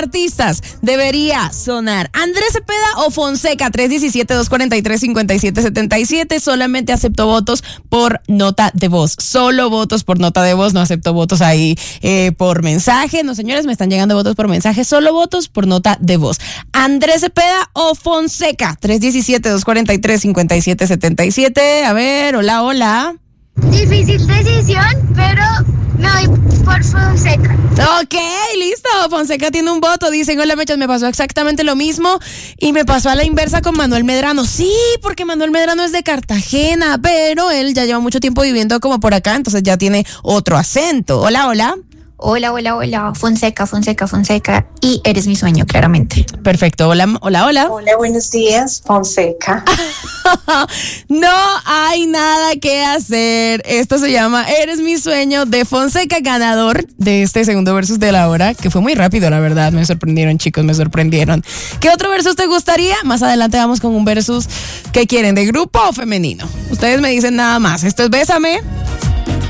artistas debería sonar? ¿Andrés Cepeda o Fonseca? 317-243-5777. Solamente acepto votos por nota de voz. Solo votos por nota de voz. No acepto votos ahí por mensaje. No, señores, me están llegando votos por mensaje. Solo votos por nota de voz. ¿Andrés Cepeda o Fonseca? 317-243-5777. A ver, hola. Difícil decisión, pero me voy por Fonseca. Ok, listo. Fonseca tiene un voto. Dicen, hola, Mechas, me pasó exactamente lo mismo y me pasó a la inversa con Manuel Medrano. Sí, porque Manuel Medrano es de Cartagena, pero él ya lleva mucho tiempo viviendo como por acá, entonces ya tiene otro acento. Hola. Hola. Fonseca. Y eres mi sueño, claramente. Perfecto. Hola. Hola, buenos días, Fonseca. No hay nada que hacer. Esto se llama Eres mi sueño de Fonseca, ganador de este segundo versus de la hora, que fue muy rápido, la verdad. Me sorprendieron, chicos, me sorprendieron. ¿Qué otro versus te gustaría? Más adelante vamos con un versus. ¿Qué quieren, de grupo o femenino? Ustedes me dicen nada más. Esto es Bésame.